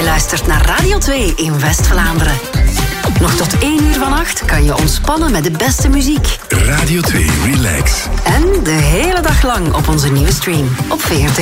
luistert naar Radio 2 in West-Vlaanderen. Nog tot 1 uur vannacht kan je ontspannen met de beste muziek. Radio 2 Relax. En de hele dag lang op onze nieuwe stream op VRT.